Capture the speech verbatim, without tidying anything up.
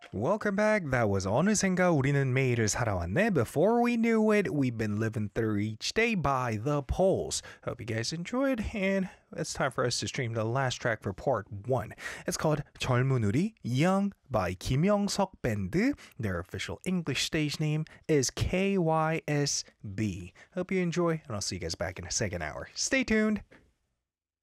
Welcome back. That was 어느샌가 우리는 매일을 살아왔네. Before we knew it, we've been living through each day by the Poles. Hope you guys enjoyed, and it's time for us to stream the last track for part one. It's called 젊은 우리 Young by 김영석 Band. Their official English stage name is K Y S B. Hope you enjoy, and I'll see you guys back in a second hour. Stay tuned.